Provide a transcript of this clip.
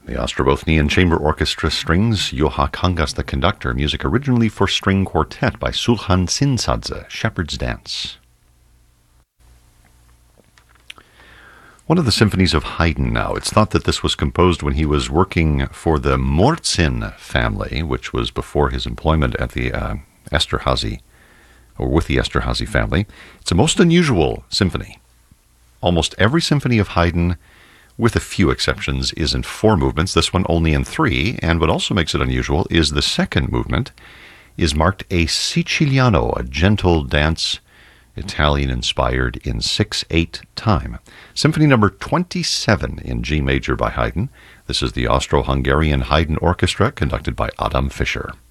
The Ostrobothnian Chamber Orchestra strings, Juha Kangas the conductor, music originally for string quartet by Sulhan Sinsadze, Shepherd's Dance. One of the symphonies of Haydn now. It's thought that this was composed when he was working for the Morzin family, which was before his employment at the Esterhazy, or with the Esterhazy family. It's a most unusual symphony. Almost every symphony of Haydn, with a few exceptions, is in 4 movements, this one only in 3, and what also makes it unusual is the second movement is marked a Siciliano, a gentle dance, Italian-inspired, in 6/8 time. Symphony number 27 in G major by Haydn. This is the Austro-Hungarian Haydn Orchestra, conducted by Adam Fischer.